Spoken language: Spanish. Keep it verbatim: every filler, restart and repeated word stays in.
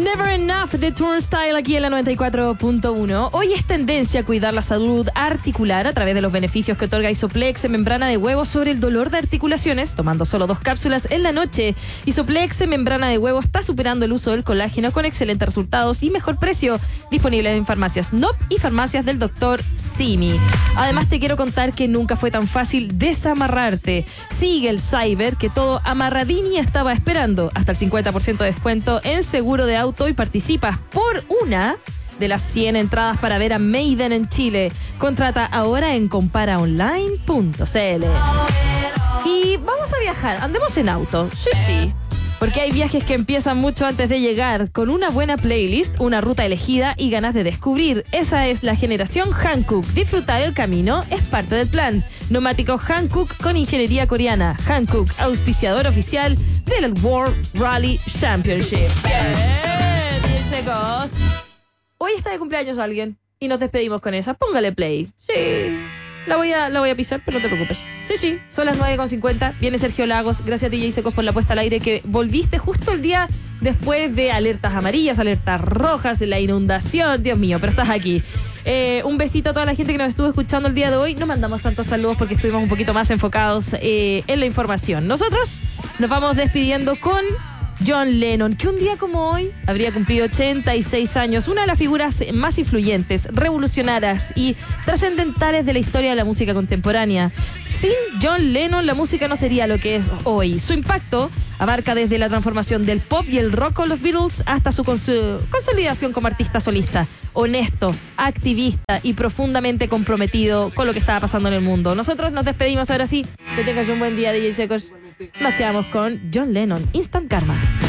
Never Enough de Turnstile aquí en la noventa y cuatro punto uno. Hoy es tendencia a cuidar la salud articular a través de los beneficios que otorga Isoplex en membrana de huevo sobre el dolor de articulaciones, tomando solo dos cápsulas en la noche. Isoplex en membrana de huevo está superando el uso del colágeno con excelentes resultados y mejor precio. Disponible en farmacias N O P y farmacias del doctor Simi. Además te quiero contar que nunca fue tan fácil desamarrarte. Sigue el cyber que todo amarradini estaba esperando. Hasta el cincuenta por ciento de descuento en seguro de auto y participas por una de las cien entradas para ver a Maiden en Chile. Contrata ahora en compara online punto c l. Y vamos a viajar, andemos en auto. Sí, sí. Porque hay viajes que empiezan mucho antes de llegar, con una buena playlist, una ruta elegida y ganas de descubrir. Esa es la generación Hankook. Disfrutar el camino es parte del plan. Neumático Hankook con ingeniería coreana. Hankook, auspiciador oficial del World Rally Championship. Bien, chicos. Hoy está de cumpleaños alguien y nos despedimos con esa. Póngale play. Sí. La voy a, la voy a pisar, pero no te preocupes. Sí, sí, son las nueve con cincuenta. Viene Sergio Lagos. Gracias a D J Secos por la puesta al aire, que volviste justo el día después de alertas amarillas, alertas rojas, la inundación. Dios mío, pero estás aquí. Eh, un besito a toda la gente que nos estuvo escuchando el día de hoy. No mandamos tantos saludos porque estuvimos un poquito más enfocados eh, en la información. Nosotros nos vamos despidiendo con John Lennon, que un día como hoy habría cumplido ochenta y seis años, una de las figuras más influyentes, revolucionarias y trascendentales de la historia de la música contemporánea. Sin John Lennon, la música no sería lo que es hoy. Su impacto abarca desde la transformación del pop y el rock con los Beatles hasta su cons- consolidación como artista solista. Honesto, activista y profundamente comprometido con lo que estaba pasando en el mundo. Nosotros nos despedimos ahora sí. Que tengas un buen día, D J Secos. Nos quedamos con John Lennon, Instant Karma.